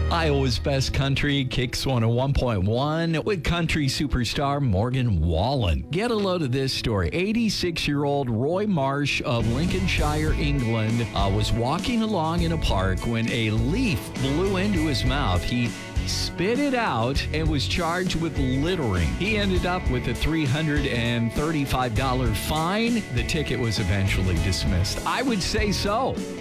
Iowa's Best Country kicks 101.1 with country superstar Morgan Wallen. Get a load of this story. 86-year-old Roy Marsh of Lincolnshire, England, was walking along in a park when a leaf blew into his mouth. He spit it out and was charged with littering. He ended up with a $335 fine. The ticket was eventually dismissed. I would say so.